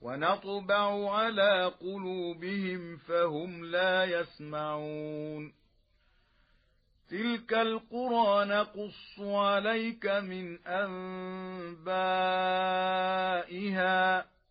ونطبع على قلوبهم فهم لا يسمعون تلك القرى نقص عليك من أنبائها